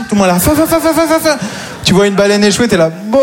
tout le monde là, fa. Tu vois une baleine échouée, t'es là, bon.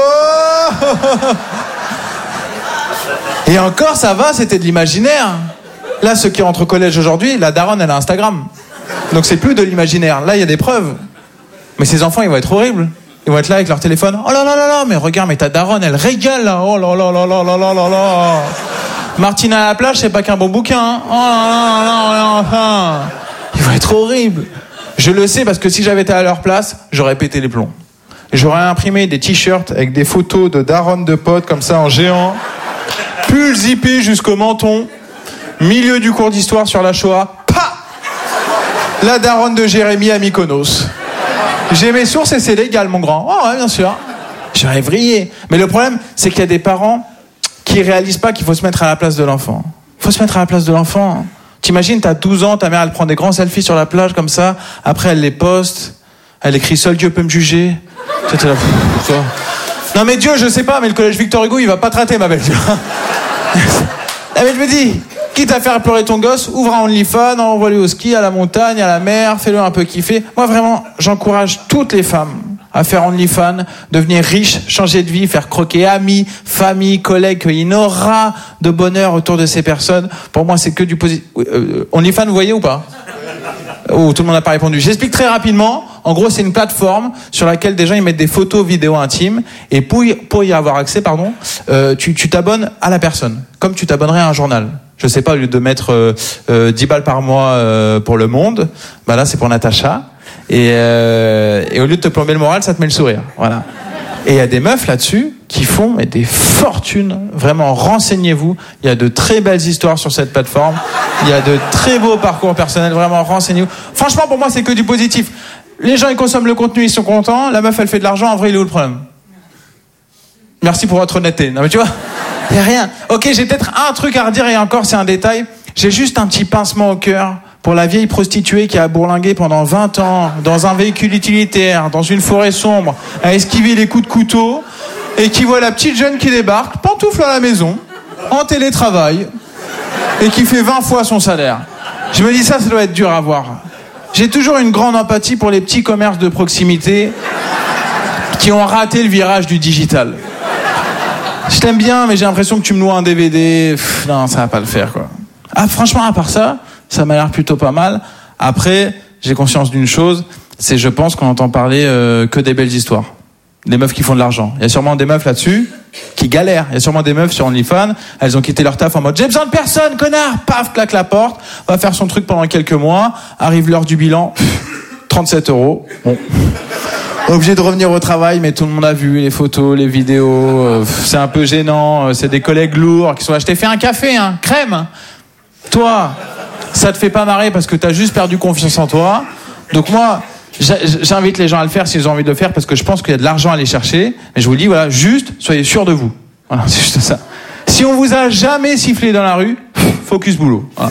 Et encore, ça va, c'était de l'imaginaire. Là, ceux qui rentrent au collège aujourd'hui, la daronne, elle a Instagram. Donc c'est plus de l'imaginaire. Là, il y a des preuves. Mais ces enfants, ils vont être horribles. Ils vont être là avec leur téléphone. Oh là là là là, mais regarde, mais ta daronne, elle régale là. Oh là là là là là là là là. Martine à la plage, c'est pas qu'un bon bouquin. Hein. Oh là là là là là. Ils vont être horribles. Je le sais parce que si j'avais été à leur place, j'aurais pété les plombs. J'aurais imprimé des t-shirts avec des photos de daronnes de potes comme ça en géant. Pull zippé jusqu'au menton. Milieu du cours d'histoire sur la Shoah. Pa! La daronne de Jérémy à Mykonos. J'ai mes sources et c'est légal, mon grand. Oh ouais, bien sûr. J'aurais vrillé. Mais le problème, c'est qu'il y a des parents qui réalisent pas qu'il faut se mettre à la place de l'enfant. Faut se mettre à la place de l'enfant. T'imagines, t'as 12 ans, ta mère, elle prend des grands selfies sur la plage comme ça. Après, elle les poste. Elle écrit « Seul Dieu peut me juger ». Là, non mais Dieu, je sais pas, mais le collège Victor Hugo, il va pas te rater, ma belle. Ah, mais je me dis, quitte à faire pleurer ton gosse, ouvre un OnlyFans, envoie-le au ski, à la montagne, à la mer, fais-le un peu kiffer. Moi, vraiment, j'encourage toutes les femmes à faire OnlyFans, devenir riche, changer de vie, faire croquer amis, famille, collègues, qu'il y ait une aura de bonheur autour de ces personnes. Pour moi, c'est que du positif. OnlyFans, vous voyez ou pas? Oh, tout le monde n'a pas répondu. J'explique très rapidement. En gros, c'est une plateforme sur laquelle des gens ils mettent des photos, vidéos intimes. Et pour y avoir accès, tu t'abonnes à la personne, comme tu t'abonnerais à un journal. Je sais pas, au lieu de mettre 10 balles par mois pour Le Monde, bah là c'est pour Natacha. Et au lieu de te plomber le moral, ça te met le sourire. Voilà. Et il y a des meufs là-dessus qui font des fortunes. Vraiment, renseignez-vous. Il y a de très belles histoires sur cette plateforme. Il y a de très beaux parcours personnels. Vraiment, renseignez-vous. Franchement, pour moi, c'est que du positif. Les gens, ils consomment le contenu, ils sont contents. La meuf, elle fait de l'argent. En vrai, il est où le problème? Merci pour votre honnêteté. Non, mais tu vois, il n'y a rien. Ok, j'ai peut-être un truc à redire et encore, c'est un détail. J'ai juste un petit pincement au cœur pour la vieille prostituée qui a bourlingué pendant 20 ans dans un véhicule utilitaire, dans une forêt sombre, à esquiver les coups de couteau, et qui voit la petite jeune qui débarque, pantoufle à la maison, en télétravail, et qui fait 20 fois son salaire. Je me dis ça doit être dur à voir. J'ai toujours une grande empathie pour les petits commerces de proximité qui ont raté le virage du digital. Je t'aime bien, mais j'ai l'impression que tu me loues un DVD. Non, ça va pas le faire, quoi. Ah, franchement, à part ça, ça m'a l'air plutôt pas mal. Après, j'ai conscience d'une chose, c'est je pense qu'on entend parler que des belles histoires. Des meufs qui font de l'argent. Il y a sûrement des meufs là-dessus qui galèrent. Il y a sûrement des meufs sur OnlyFans, elles ont quitté leur taf en mode « J'ai besoin de personne, connard !» Paf, claque la porte, va faire son truc pendant quelques mois, arrive l'heure du bilan, 37 €. Bon. Obligé de revenir au travail, mais tout le monde a vu les photos, les vidéos, c'est un peu gênant, c'est des collègues lourds qui sont là « Je t'ai fait un café, hein, crème !» Toi, ça te fait pas marrer parce que t'as juste perdu confiance en toi. Donc moi, j'invite les gens à le faire s'ils ont envie de le faire parce que je pense qu'il y a de l'argent à aller chercher. Mais je vous le dis, voilà, juste, soyez sûrs de vous. Voilà, c'est juste ça. Si on vous a jamais sifflé dans la rue, focus boulot. Voilà.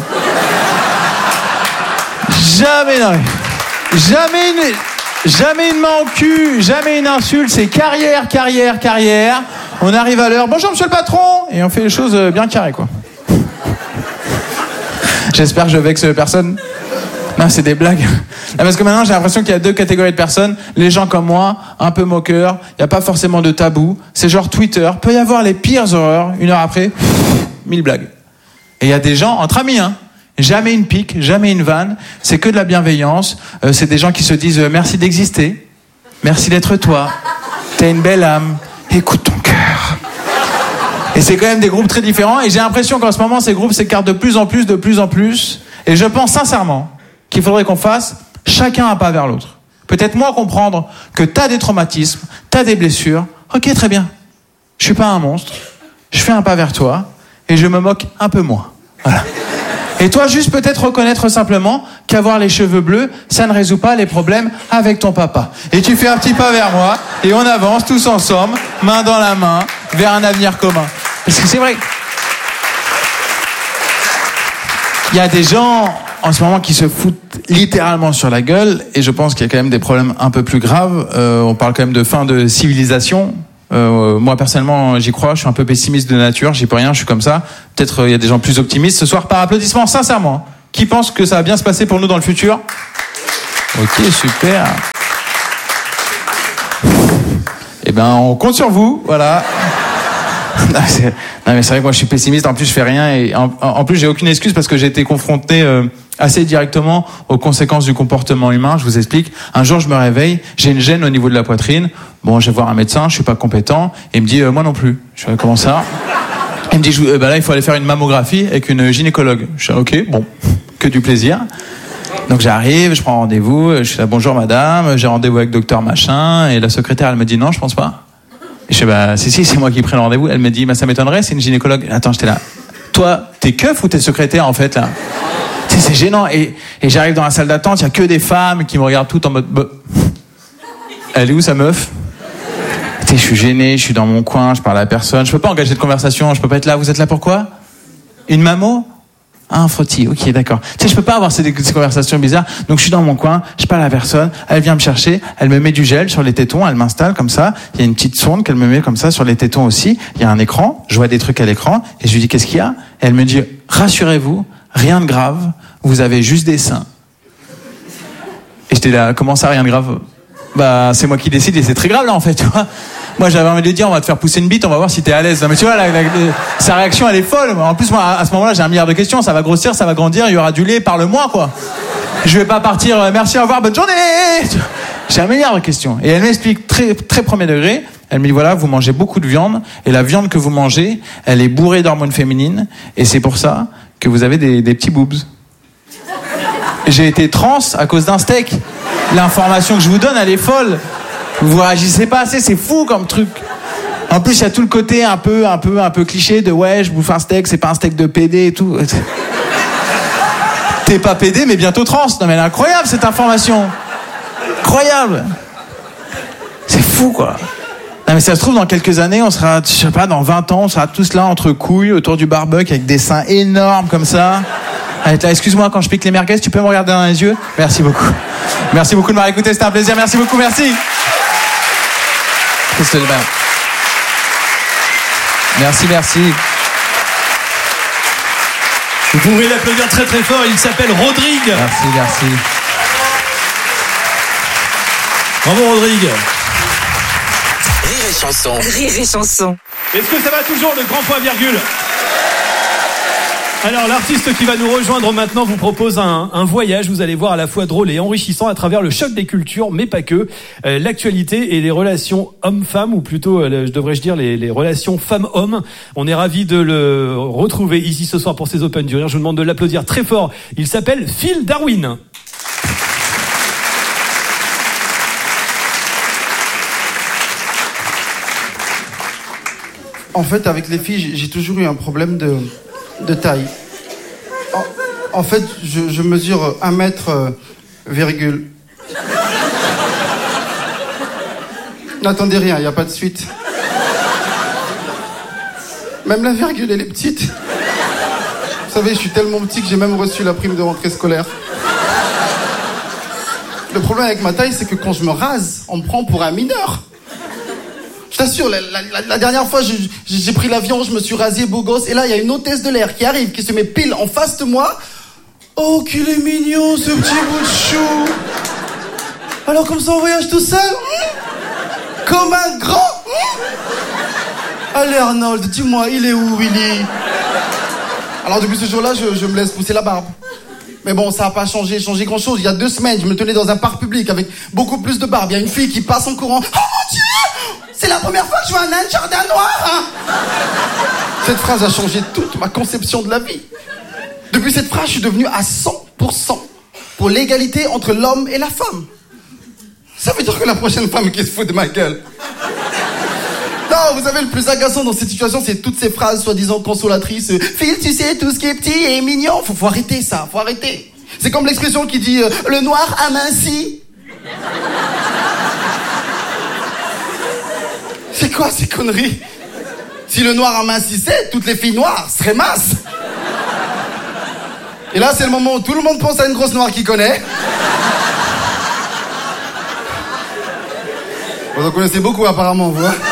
Jamais dans la rue. Jamais une main au cul, jamais une insulte, c'est carrière, carrière, carrière. On arrive à l'heure, bonjour monsieur le patron, et on fait les choses bien carrées, quoi. J'espère que je vexe personne. Non, c'est des blagues. Parce que maintenant, j'ai l'impression qu'il y a deux catégories de personnes. Les gens comme moi, un peu moqueurs, il n'y a pas forcément de tabou. C'est genre Twitter. Peut y avoir les pires horreurs. 1 heure après, 1000 blagues. Et il y a des gens entre amis, hein. Jamais une pique, jamais une vanne. C'est que de la bienveillance. C'est des gens qui se disent merci d'exister. Merci d'être toi. T'as une belle âme. Écoute ton cœur. Et c'est quand même des groupes très différents. Et j'ai l'impression qu'en ce moment, ces groupes s'écartent de plus en plus. Et je pense sincèrement qu'il faudrait qu'on fasse chacun un pas vers l'autre. Peut-être moi comprendre que t'as des traumatismes, t'as des blessures. Ok, très bien. Je suis pas un monstre. Je fais un pas vers toi et je me moque un peu moins. Voilà. Et toi, juste peut-être reconnaître simplement qu'avoir les cheveux bleus, ça ne résout pas les problèmes avec ton papa. Et tu fais un petit pas vers moi et on avance tous ensemble, main dans la main, vers un avenir commun. Parce que c'est vrai. Il y a des gens en ce moment qui se foutent littéralement sur la gueule et je pense qu'il y a quand même des problèmes un peu plus graves. On parle quand même de fin de civilisation. Moi personnellement j'y crois, je suis un peu pessimiste de nature, j'y peux rien, je suis comme ça. Peut-être il y a des gens plus optimistes. Ce soir par applaudissement, sincèrement, qui pensent que ça va bien se passer pour nous dans le futur? Ok, super. ben, on compte sur vous, voilà. Non, mais c'est vrai que moi, je suis pessimiste. En plus, je fais rien. Et en plus, j'ai aucune excuse parce que j'ai été confronté assez directement aux conséquences du comportement humain. Je vous explique. Un jour, je me réveille, j'ai une gêne au niveau de la poitrine. Bon, je vais voir un médecin, je suis pas compétent. Et il me dit, moi non plus. Je fais, comment ça? Il me dit, là, il faut aller faire une mammographie avec une gynécologue. Je fais, ok, bon, que du plaisir. Donc j'arrive, je prends rendez-vous, je suis là, bonjour madame, j'ai rendez-vous avec docteur machin. Et la secrétaire, elle me dit, non, je pense pas. Et je fais, si, c'est moi qui ai pris le rendez-vous. Elle me dit, ça m'étonnerait, c'est une gynécologue. Attends, j'étais là. Toi, t'es keuf ou t'es secrétaire, en fait, là? Tu sais, c'est gênant. Et j'arrive dans la salle d'attente, il y a que des femmes qui me regardent toutes en mode, elle est où, sa meuf? Tu sais, je suis gêné, je suis dans mon coin, je parle à personne. Je peux pas engager de conversation, je peux pas être là. Vous êtes là pourquoi? Une mammo? Ah, un frottis, ok, d'accord. Tu sais, je peux pas avoir ces conversations bizarres. Donc, je suis dans mon coin, je parle à personne, elle vient me chercher, elle me met du gel sur les tétons, elle m'installe comme ça. Il y a une petite sonde qu'elle me met comme ça sur les tétons aussi. Il y a un écran, je vois des trucs à l'écran, et je lui dis, qu'est-ce qu'il y a? Et elle me dit, rassurez-vous, rien de grave, vous avez juste des seins. Et j'étais là, comment ça, rien de grave? Bah, c'est moi qui décide et c'est très grave, là, en fait, tu vois. Moi, j'avais envie de lui dire, on va te faire pousser une bite, on va voir si t'es à l'aise. Non, mais tu vois, sa réaction, elle est folle. En plus, moi, à ce moment-là, j'ai 1 milliard de questions. Ça va grossir, ça va grandir, il y aura du lait, parle-moi, quoi. Je vais pas partir, merci, au revoir, bonne journée. J'ai 1 milliard de questions. Et elle m'explique très, très premier degré. Elle me dit, voilà, vous mangez beaucoup de viande. Et la viande que vous mangez, elle est bourrée d'hormones féminines. Et c'est pour ça que vous avez des petits boobs. J'ai été trans à cause d'un steak. L'information que je vous donne, elle est folle. Vous réagissez pas assez, c'est fou comme truc. En plus, il y a tout le côté un peu cliché de ouais, je bouffe un steak, c'est pas un steak de PD et tout. T'es pas PD, mais bientôt trans. Non mais elle est incroyable cette information. Incroyable. C'est fou quoi. Non mais ça se trouve dans quelques années, on sera, je sais pas, dans 20 ans, on sera tous là entre couilles autour du barbecue avec des seins énormes comme ça. Là, excuse-moi, quand je pique les merguez, tu peux me regarder dans les yeux? Merci beaucoup. Merci beaucoup de m'avoir écouté, c'était un plaisir. Merci beaucoup, merci. Merci. Vous pouvez l'applaudir très très fort, il s'appelle Rodrigue. Merci. Bravo Rodrigue. Rire et chanson. Est-ce que ça va toujours, le grand point virgule? Alors, l'artiste qui va nous rejoindre maintenant vous propose un voyage. Vous allez voir à la fois drôle et enrichissant à travers le choc des cultures, mais pas que. L'actualité et les relations hommes-femmes, ou plutôt, devrais-je dire, les relations femmes-hommes. On est ravis de le retrouver ici ce soir pour ces Open du Rire. Je vous demande de l'applaudir très fort. Il s'appelle Phil Darwin. En fait, avec les filles, j'ai toujours eu un problème de taille. En fait, je mesure 1 mètre, virgule. N'attendez rien, il n'y a pas de suite. Même la virgule, elle est petite. Vous savez, je suis tellement petit que j'ai même reçu la prime de rentrée scolaire. Le problème avec ma taille, c'est que quand je me rase, on me prend pour un mineur. Je t'assure, la dernière fois, j'ai pris l'avion, je me suis rasé beau gosse, et là, il y a une hôtesse de l'air qui arrive, qui se met pile en face de moi. Oh, qu'il est mignon, ce petit bout de chou. Alors, comme ça, on voyage tout seul, comme un grand. Allez, Arnold, dis-moi, il est où, Willy? Alors, depuis ce jour-là, je me laisse pousser la barbe. Mais bon, ça n'a pas changé grand-chose. Il y a 2 semaines, je me tenais dans un parc public avec beaucoup plus de barbe. Il y a une fille qui passe en courant. Oh, mon Dieu! C'est la première fois que je vois un nain de jardin noir, hein. Cette phrase a changé toute ma conception de la vie. Depuis cette phrase, je suis devenu à 100% pour l'égalité entre l'homme et la femme. Ça veut dire que la prochaine femme qui se fout de ma gueule. Non, vous savez, le plus agaçant dans cette situation, c'est toutes ces phrases soi-disant consolatrices. Phil, tu sais, tout ce qui est petit et mignon. Faut arrêter ça, faut arrêter. C'est comme l'expression qui dit le noir aminci. C'est quoi ces conneries? Si le noir amincissait, toutes les filles noires seraient minces. Et là, c'est le moment où tout le monde pense à une grosse noire qu'il connaît. Vous en connaissez beaucoup apparemment, vous, hein?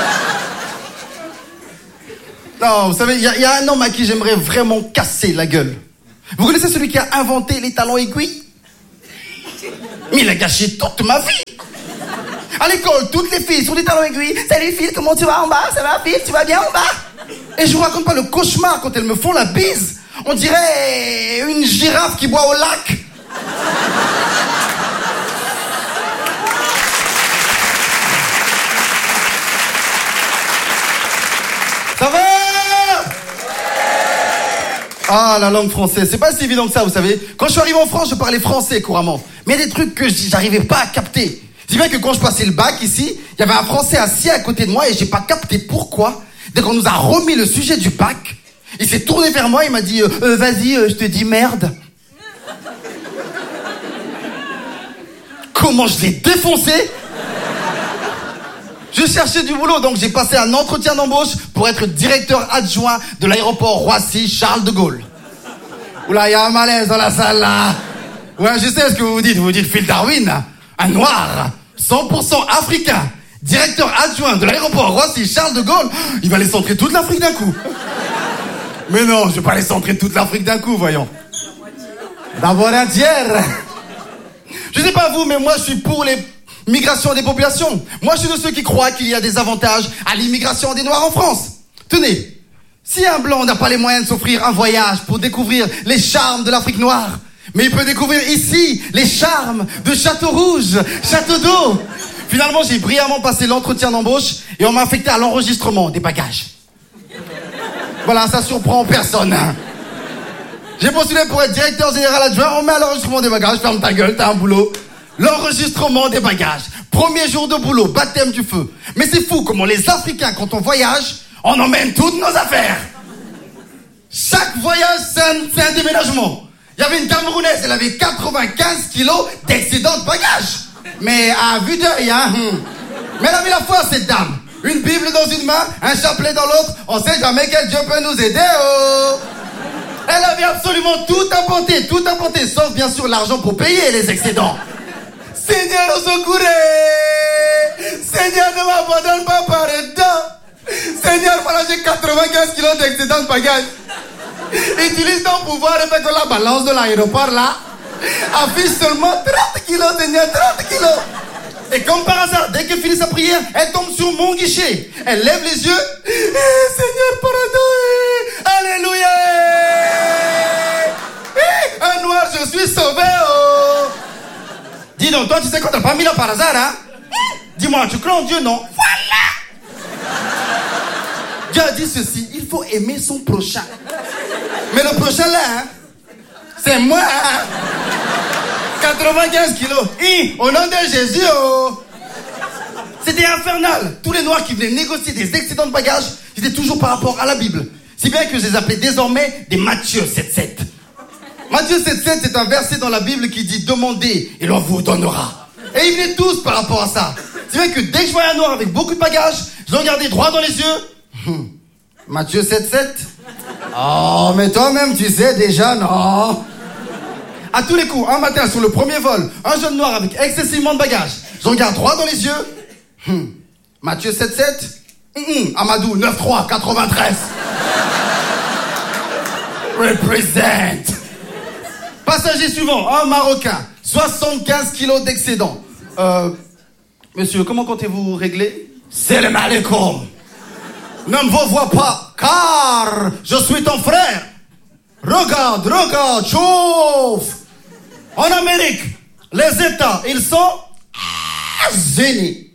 Non, vous savez, il y a un homme à qui j'aimerais vraiment casser la gueule. Vous connaissez celui qui a inventé les talons aiguilles? Mais il a gâché toute ma vie. À l'école, toutes les filles sur des talons aiguilles. Salut Phil, comment tu vas en bas? Ça va Phil, tu vas bien en bas? Et je vous raconte pas le cauchemar quand elles me font la bise. On dirait une girafe qui boit au lac. Ça va? Ah, la langue française, c'est pas si évident que ça, vous savez. Quand je suis arrivé en France, je parlais français couramment. Mais il y a des trucs que j'arrivais pas à capter. Si bien que quand je passais le bac ici, il y avait un Français assis à côté de moi et j'ai pas capté pourquoi. Dès qu'on nous a remis le sujet du bac, il s'est tourné vers moi, il m'a dit vas-y, je te dis merde. Comment je l'ai défoncé? Je cherchais du boulot, donc j'ai passé un entretien d'embauche pour être directeur adjoint de l'aéroport Roissy-Charles de Gaulle. Oula, il y a un malaise dans la salle là. Ouais, je sais ce que vous vous dites Phil Darwin, un noir, 100% africain, directeur adjoint de l'aéroport Roissy-Charles de Gaulle, il va laisser entrer toute l'Afrique d'un coup. Mais non, je vais pas laisser entrer toute l'Afrique d'un coup, voyons. D'abord un tiers. Je sais pas vous, mais moi je suis pour les migrations des populations. Moi je suis de ceux qui croient qu'il y a des avantages à l'immigration des Noirs en France. Tenez, si un blanc n'a pas les moyens de s'offrir un voyage pour découvrir les charmes de l'Afrique noire, mais il peut découvrir ici les charmes de Château-Rouge, Château d'Eau. Finalement, j'ai brillamment passé l'entretien d'embauche et on m'a affecté à l'enregistrement des bagages. Voilà, ça surprend personne. J'ai postulé pour être directeur général adjoint, on met à l'enregistrement des bagages, ferme ta gueule, t'as un boulot. L'enregistrement des bagages. Premier jour de boulot, baptême du feu. Mais c'est fou comment les Africains, quand on voyage, on emmène toutes nos affaires. Chaque voyage, c'est un déménagement. Il y avait une Camerounaise, elle avait 95 kilos d'excédent de bagages. Mais à vue d'œil, hein. Mais elle avait la foi, cette dame. Une Bible dans une main, un chapelet dans l'autre. On sait jamais quel Dieu peut nous aider, oh. Elle avait absolument tout apporté, sauf bien sûr l'argent pour payer les excédents. Seigneur, au secours. Seigneur, ne m'abandonne pas par dedans. Seigneur, voilà, j'ai 95 kilos d'excédent de bagages. Utilise ton pouvoir et fais que la balance de l'aéroport là affiche seulement 30 kilos, Seigneur, 30 kilos. Et comme par hasard, dès qu'elle finit sa prière, elle tombe sur mon guichet. Elle lève les yeux. Seigneur, pardon. Alléluia. Un noir, je suis sauvé. Oh. Dis donc, toi, tu sais qu'on t'a pas mis là par hasard, hein? Dis-moi, tu crois en Dieu, non? Voilà. Dieu a dit ceci, il faut aimer son prochain. Mais le prochain là, hein, c'est moi, hein? 95 kilos. Au nom de Jésus, oh. C'était infernal. Tous les noirs qui venaient négocier des excédents de bagages, c'était toujours par rapport à la Bible. Si bien que je les appelais désormais des Matthieu 7,7. Matthieu 7,7, c'est un verset dans la Bible qui dit « Demandez et l'on vous donnera ». Et ils venaient tous par rapport à ça. C'est bien que dès que je voyais un noir avec beaucoup de bagages, je le regardais droit dans les yeux. Matthieu 7,7. Oh, mais toi-même, tu sais déjà, non? À tous les coups, un matin, sur le premier vol, un jeune noir avec excessivement de bagages. Je regarde droit dans les yeux. Matthieu 7,7. Amadou 9,3, 93. Represent. Passager suivant, un Marocain, 75 kilos d'excédent. Monsieur, comment comptez-vous régler? Salam alaikum. Ne me vois pas, car je suis ton frère. Regarde, chauffe. En Amérique, les États, ils sont gênés.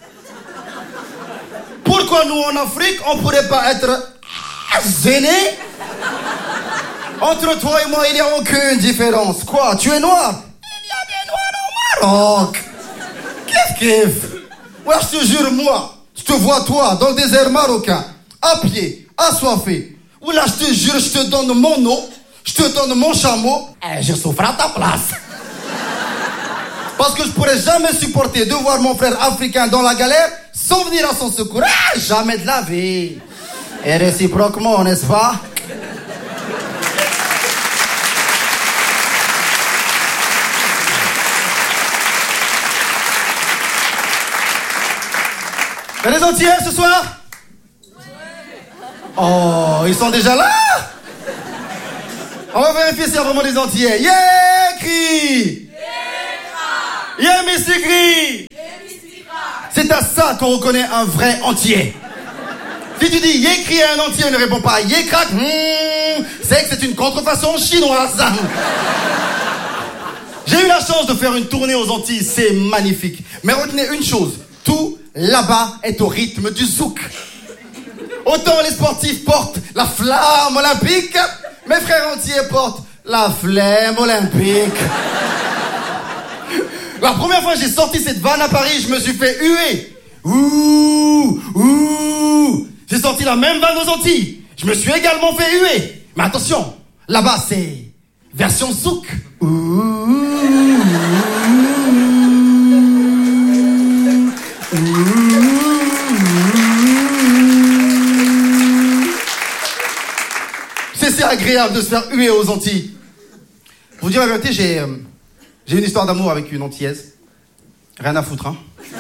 Pourquoi nous, en Afrique, on ne pourrait pas être gênés? Entre toi et moi, il n'y a aucune différence. Quoi? Tu es noir? Il y a des noirs au Maroc. Qu'est-ce? Ouais, je te jure, moi, je te vois, toi, dans le désert marocain, à pied, assoiffé. Ou là, je te jure, je te donne mon eau, je te donne mon chameau, et je souffre à ta place. Parce que je pourrais jamais supporter de voir mon frère africain dans la galère sans venir à son secours. Ah, jamais de la vie. Et réciproquement, n'est-ce pas? Il y a des Antillais ce soir? Oh, ils sont déjà là? On va vérifier s'il y a vraiment des Antillais. Yeah, cri! Yeah, Missigri! qu'on reconnaît un vrai entier. Si tu dis yécri à un entier, il ne répond pas yécrac, c'est que c'est une contrefaçon chinoise. J'ai eu la chance de faire une tournée aux Antilles, c'est magnifique. Mais retenez une chose, tout là-bas est au rythme du zouk. Autant les sportifs portent la flamme olympique, mes frères entiers portent la flemme olympique. La première fois que j'ai sorti cette vanne à Paris, je me suis fait huer. Ouh, ouh. J'ai sorti la même vanne aux Antilles. Je me suis également fait huer. Mais attention, là-bas c'est version zouk. C'est agréable de se faire huer aux Antilles. Pour vous dire la vérité, j'ai une histoire d'amour avec une Antillaise. Rien à foutre, hein.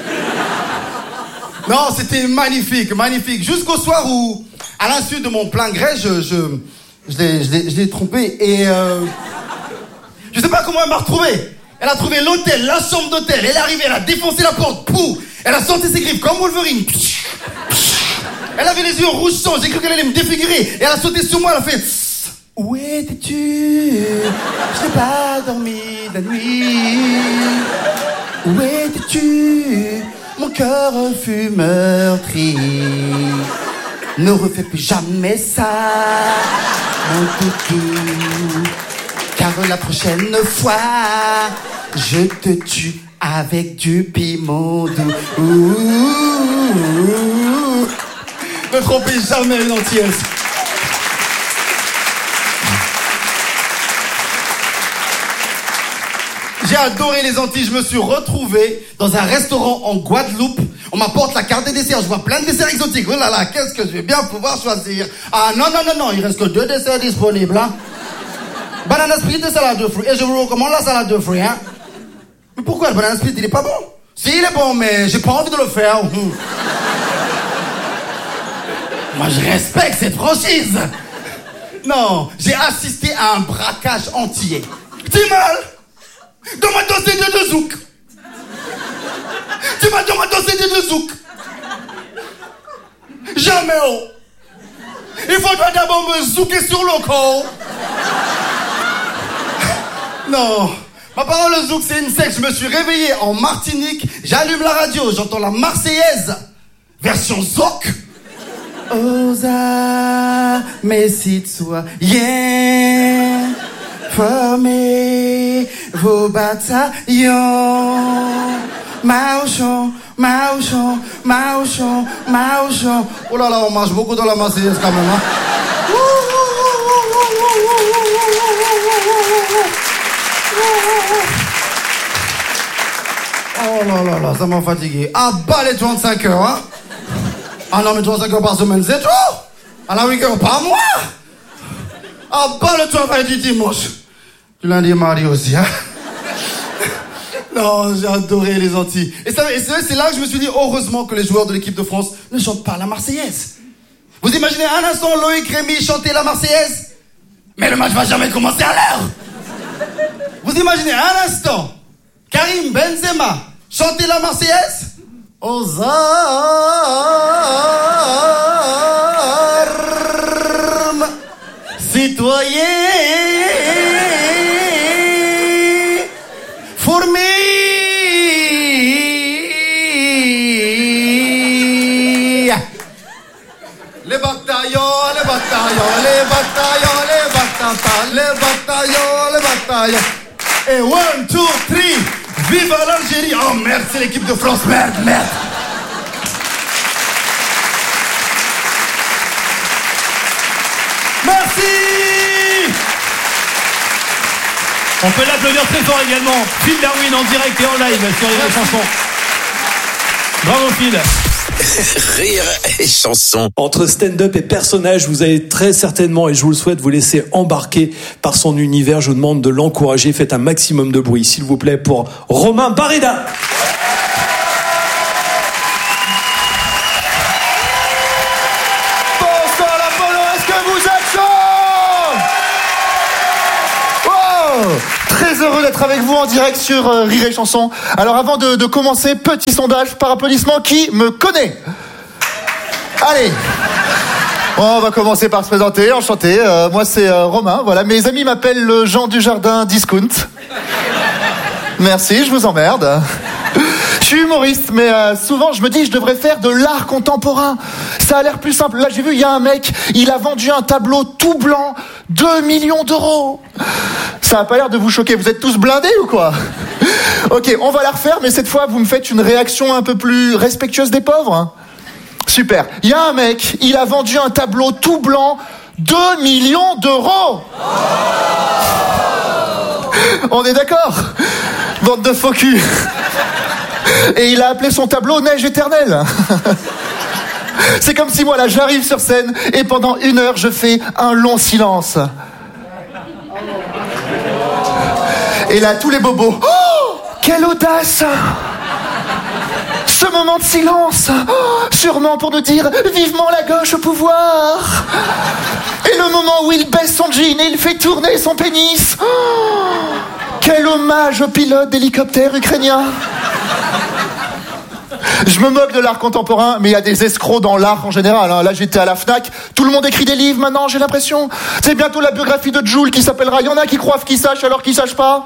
Non, c'était magnifique, magnifique. Jusqu'au soir où, à l'insu de mon plein gré, je l'ai trompé et je sais pas comment elle m'a retrouvé. Elle a trouvé l'hôtel, la chambre d'hôtel. Elle est arrivée, elle a défoncé la porte. Pouh. Elle a sorti ses griffes comme Wolverine. Elle avait les yeux rouges sang. J'ai cru qu'elle allait me défigurer. Et elle a sauté sur moi. Elle a fait. Où étais-tu? Je n'ai pas dormi la nuit. Où étais-tu? Mon cœur fut meurtri. Ne refais plus jamais ça, mon toutou. Car la prochaine fois, je te tue avec du piment doux. Ne trompez jamais une Antillaise. J'ai adoré les Antilles, je me suis retrouvé dans un restaurant en Guadeloupe. On m'apporte la carte des desserts, je vois plein de desserts exotiques. Oh là là, qu'est-ce que je vais bien pouvoir choisir. Ah non, il reste que 2 desserts disponibles. Hein. Banana split et salade de fruits. Et je vous recommande la salade de fruits. Hein. Mais pourquoi le banana split, il est pas bon? Si, il est bon, mais j'ai pas envie de le faire. Moi, je respecte cette franchise. Non, j'ai assisté à un braquage entier. T'es mal dans ma dossier de zouk. Tu m'as dans ma dossier de zouk. Jamais oh. Il faudra d'abord me zouker sur le corps. Non. Ma parole, le zouk, c'est une secte. Je me suis réveillé en Martinique. J'allume la radio. J'entends la Marseillaise. Version zouk. Osa, mes citoyens, formez vos bataillons. Marchons, marchons, marchons, marchons. Oh là là, on marche beaucoup dans la Marseillaise quand même. Hein. Oh là là là, ça m'a fatigué. Ah bah les 35 heures, hein. Ah non, mais 35 heures par semaine, c'est trop. À la week-end, pas moi. Ah bah le travail du dimanche. Du lundi et mardi aussi, hein. Non, j'ai adoré les Antilles. Et c'est là que je me suis dit, heureusement que les joueurs de l'équipe de France ne chantent pas la Marseillaise. Vous imaginez un instant Loïc Rémy chanter la Marseillaise? Mais le match va jamais commencer à l'heure. Vous imaginez un instant Karim Benzema chanter la Marseillaise? Aux armes, citoyens, formés. Les bataillons, les bataillons, les bataillons, les bataillons, les bataillons, les bataillons. Et 1, 2, 3, vive l'Algérie. Oh merde, c'est l'équipe de France, merde. Merci. On peut l'applaudir très fort également. Phil Darwin en direct et en live sur les chansons. Bravo Phil. Rire et chanson. Entre stand-up et personnage, vous allez très certainement, et je vous le souhaite, vous laisser embarquer par son univers. Je vous demande de l'encourager. Faites un maximum de bruit, s'il vous plaît, pour Romain Barreda. Bonsoir l'Apollo, est-ce que vous êtes chaud? Oh, très heureux d'être d'être avec vous en direct sur Rire et Chanson. Alors avant de commencer, petit sondage par applaudissement, qui me connaît? Allez, on va commencer par se présenter, enchanté, moi c'est Romain, voilà, mes amis m'appellent le Jean Dujardin Discount. Merci, je vous emmerde. Je suis humoriste, mais souvent je me dis je devrais faire de l'art contemporain. Ça a l'air plus simple. Là j'ai vu, il y a un mec, il a vendu un tableau tout blanc, 2 millions d'euros. Ça a pas l'air de vous choquer, vous êtes tous blindés ou quoi? Ok, on va la refaire, mais cette fois vous me faites une réaction un peu plus respectueuse des pauvres, hein. Super. Il y a un mec, il a vendu un tableau tout blanc, 2 millions d'euros. On est d'accord? Bande de faux cul. Et il a appelé son tableau Neige éternelle. C'est comme si moi là j'arrive sur scène et pendant 1 heure je fais un long silence. Et là tous les bobos. Oh, quelle audace! Ce moment de silence, sûrement pour nous dire vivement la gauche au pouvoir. Et le moment où il baisse son jean et il fait tourner son pénis. Quel hommage au pilote d'hélicoptère ukrainien. Je me moque de l'art contemporain, mais il y a des escrocs dans l'art en général, hein. Là, j'étais à la Fnac, tout le monde écrit des livres maintenant, j'ai l'impression. C'est bientôt la biographie de Joule qui s'appellera. Il y en a qui croient qu'ils sachent alors qu'ils sachent pas.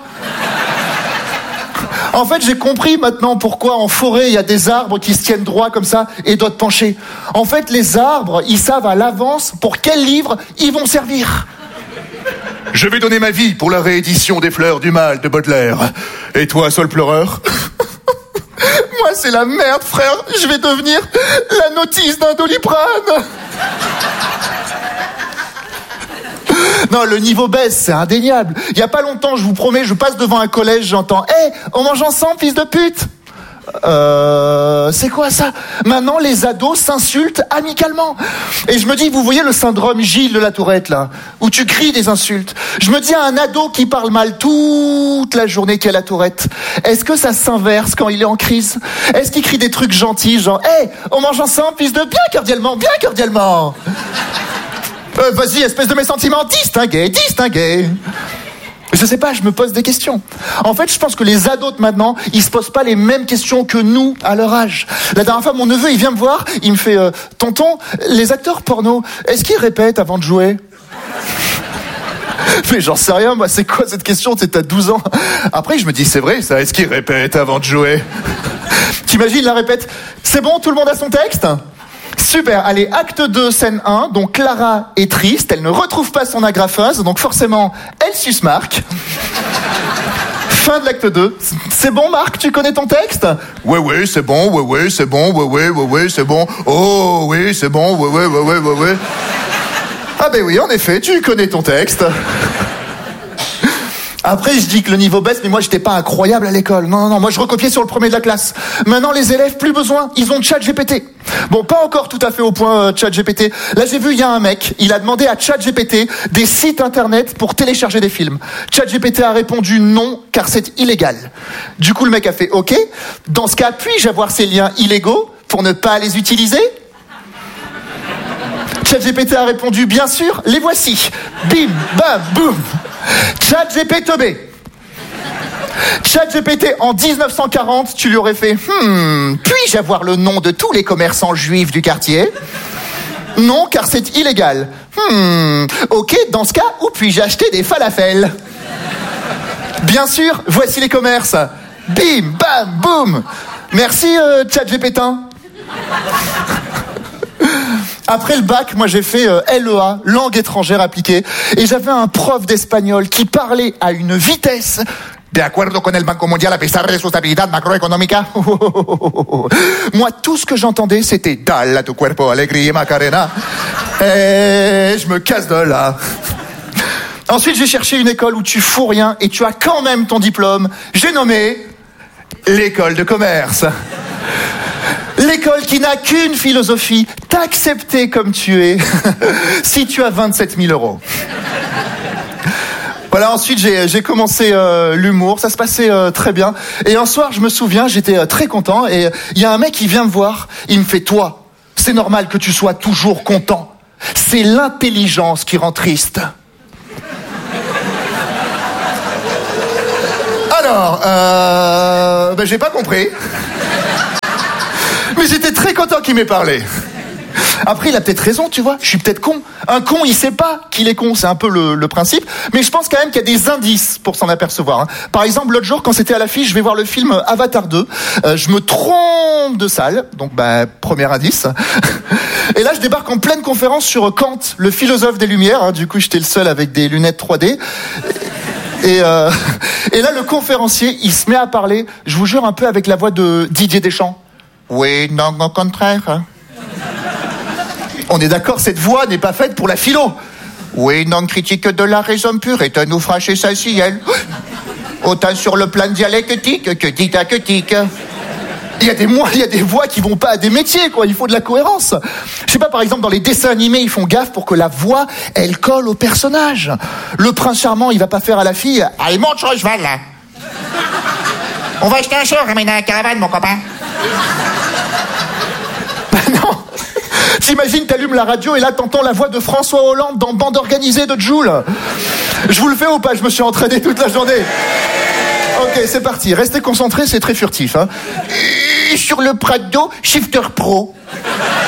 En fait, j'ai compris maintenant pourquoi en forêt, il y a des arbres qui se tiennent droit comme ça et d'autres penchés. En fait, les arbres, ils savent à l'avance pour quel livre ils vont servir. Je vais donner ma vie pour la réédition des Fleurs du Mal de Baudelaire. Et toi, Sol pleureur? Moi, c'est la merde, frère. Je vais devenir la notice d'un Doliprane. Non, le niveau baisse, c'est indéniable. Il y a pas longtemps, je vous promets, je passe devant un collège, j'entends « Hey, on mange ensemble, fils de pute !» c'est quoi ça? Maintenant, les ados s'insultent amicalement. Et je me dis, vous voyez le syndrome Gilles de la Tourette, là, où tu cries des insultes. Je me dis à un ado qui parle mal toute la journée qui a la Tourette, est-ce que ça s'inverse quand il est en crise? Est-ce qu'il crie des trucs gentils, genre « Hey, on mange ensemble, fils de... bien cordialement, bien cordialement !» Vas-y, espèce de mes sentiments, distinguez. Je sais pas, je me pose des questions. En fait, je pense que les ados de maintenant, ils se posent pas les mêmes questions que nous, à leur âge. La dernière fois, mon neveu, il vient me voir, il me fait « Tonton, les acteurs porno, est-ce qu'ils répètent avant de jouer ?» Mais j'en sais rien, moi, c'est quoi cette question? T'as 12 ans. Après, je me dis, c'est vrai, ça, est-ce qu'ils répètent avant de jouer? T'imagines, la répète, c'est bon, tout le monde a son texte? Super, allez, acte 2, scène 1, donc Clara est triste, elle ne retrouve pas son agrafeuse, donc forcément, elle suce Marc. Fin de l'acte 2. C'est bon, Marc, tu connais ton texte? Ouais, c'est bon, ouais, c'est bon, ouais, c'est bon. Oh, oui, c'est bon, ouais. Ah ben oui, en effet, tu connais ton texte. Après, je dis que le niveau baisse, mais moi, j'étais pas incroyable à l'école. Non, moi, je recopiais sur le premier de la classe. Maintenant, les élèves, plus besoin. Ils ont ChatGPT. Bon, pas encore tout à fait au point ChatGPT. Là, j'ai vu, il y a un mec, il a demandé à ChatGPT des sites internet pour télécharger des films. ChatGPT a répondu non, car c'est illégal. Du coup, le mec a fait OK. Dans ce cas, puis-je avoir ces liens illégaux pour ne pas les utiliser? ChatGPT a répondu bien sûr, les voici. Bim, bam, boum. ChatGPT. ChatGPT, en 1940, tu lui aurais fait puis-je avoir le nom de tous les commerçants juifs du quartier? Non, car c'est illégal. Ok, dans ce cas, où puis-je acheter des falafels? Bien sûr, voici les commerces. Bim, bam, boum. Merci, ChatGPT. Après le bac, moi j'ai fait LEA, langue étrangère appliquée, et j'avais un prof d'espagnol qui parlait à une vitesse. De acuerdo con el Banco Mundial a pesar de su estabilidad macroeconómica. Moi, tout ce que j'entendais, c'était Dale a tu cuerpo alegría Macarena. Et je me casse de là. Ensuite, j'ai cherché une école où tu fous rien et tu as quand même ton diplôme. J'ai nommé l'école de commerce. L'école qui n'a qu'une philosophie, t'accepter comme tu es, si tu as 27 000 euros. Voilà, ensuite j'ai commencé l'humour, ça se passait très bien. Et un soir, je me souviens, j'étais très content, et il y a un mec qui vient me voir, il me fait « Toi, c'est normal que tu sois toujours content. C'est l'intelligence qui rend triste. » Alors, j'ai pas compris. Mais j'étais très content qu'il m'ait parlé. Après, il a peut-être raison, tu vois. Je suis peut-être con. Un con, il sait pas qu'il est con. C'est un peu le principe. Mais je pense quand même qu'il y a des indices pour s'en apercevoir. Hein. Par exemple, l'autre jour, quand c'était à l'affiche, je vais voir le film Avatar 2. Je me trompe de salle. Donc, premier indice. Et là, je débarque en pleine conférence sur Kant, le philosophe des Lumières. Hein. Du coup, j'étais le seul avec des lunettes 3D. Et là, le conférencier, il se met à parler, je vous jure, un peu avec la voix de Didier Deschamps. Oui, non, au contraire. On est d'accord, cette voix n'est pas faite pour la philo. Oui, non, critique de la raison pure est un ouvrage essentiel. Autant sur le plan dialectique que didactique. Il y a des voix qui vont pas à des métiers, quoi. Il faut de la cohérence. Je sais pas, par exemple, dans les dessins animés, ils font gaffe pour que la voix, elle colle au personnage. Le prince charmant, il va pas faire à la fille « Allez, monte sur le cheval, là. On va acheter un char, ramène la caravane, mon copain. » Non. T'imagines, t'allumes la radio et là, t'entends la voix de François Hollande dans Bande organisée de Joule. Je vous le fais ou pas? Je me suis entraîné toute la journée. Ok, c'est parti. Restez concentrés, c'est très furtif. Hein. Sur le Prado, Shifter Pro.